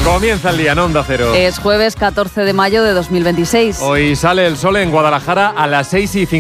Comienza el día en Onda Cero. Es jueves 14 de mayo de 2026. Hoy sale el sol en Guadalajara a las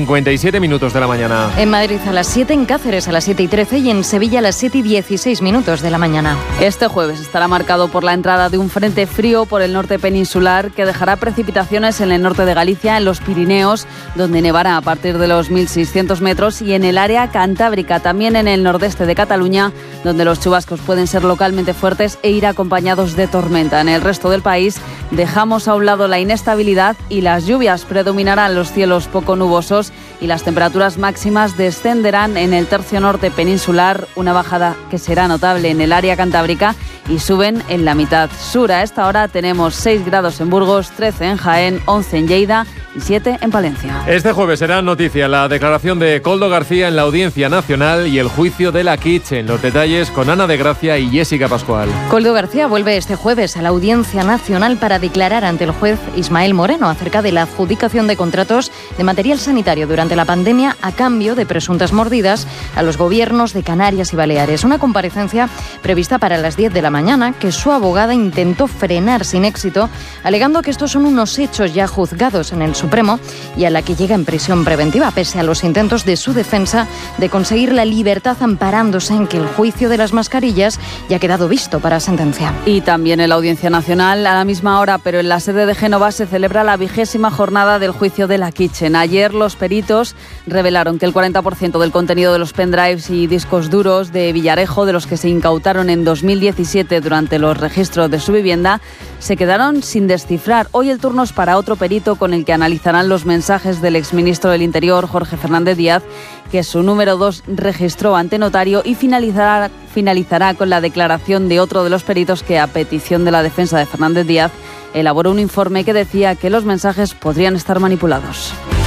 6:57 de la mañana. En Madrid a las 7, en Cáceres a las 7:13 y en Sevilla a las 7:16 de la mañana. Este jueves estará marcado por la entrada de un frente frío por el norte peninsular que dejará precipitaciones en el norte de Galicia, en los Pirineos, donde nevará a partir de los 1.600 metros, y en el área cantábrica, también en el nordeste de Cataluña, donde los chubascos pueden ser localmente fuertes e ir acompañados de tormenta. En el resto del país dejamos a un lado la inestabilidad y las lluvias. Predominarán los cielos poco nubosos y las temperaturas máximas descenderán en el tercio norte peninsular, una bajada que será notable en el área cantábrica, y suben en la mitad sur. A esta hora tenemos 6 grados en Burgos, 13 en Jaén, 11 en Lleida y 7 en Palencia. Este jueves será noticia la declaración de Koldo García en la Audiencia Nacional y el juicio de la Kitchen. Los detalles con Ana de Gracia y Jessica Pascual. Koldo García vuelve este jueves a la Audiencia Nacional para declarar ante el juez Ismael Moreno acerca de la adjudicación de contratos de material sanitario durante la pandemia a cambio de presuntas mordidas a los gobiernos de Canarias y Baleares. Una comparecencia prevista para las 10 de la mañana que su abogada intentó frenar sin éxito, alegando que estos son unos hechos ya juzgados en el Supremo y a la que llega en prisión preventiva, pese a los intentos de su defensa de conseguir la libertad amparándose en que el juicio de las mascarillas ya ha quedado visto para sentencia. Y también en la Audiencia Nacional, a la misma hora, pero en la sede de Génova, se celebra la 20ª jornada del juicio de la Kitchen. Ayer los peritos revelaron que el 40% del contenido de los pendrives y discos duros de Villarejo, de los que se incautaron en 2017 durante los registros de su vivienda, se quedaron sin descifrar. Hoy el turno es para otro perito con el que analizarán los mensajes del exministro del Interior, Jorge Fernández Díaz, que su número 2 registró ante notario, y finalizará con la declaración de otro de los peritos que, a petición de la defensa de Fernández Díaz, elaboró un informe que decía que los mensajes podrían estar manipulados.